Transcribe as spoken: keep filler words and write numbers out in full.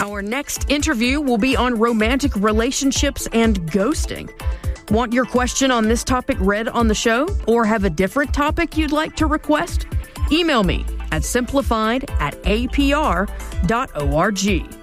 Our next interview will be on romantic relationships and ghosting. Want your question on this topic read on the show, or have a different topic you'd like to request? Email me at simplified at a p r dot org.